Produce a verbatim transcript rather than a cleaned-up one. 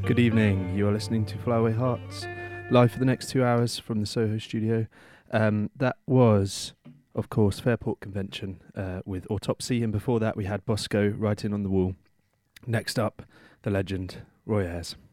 Good evening. You are listening to Flyaway Hearts, live for the next two hours from the Soho studio. Um, that was, of course, Fairport Convention uh, with Autopsy, and before that we had Bosco writing on the wall. Next up, the legend, Roy Ayers.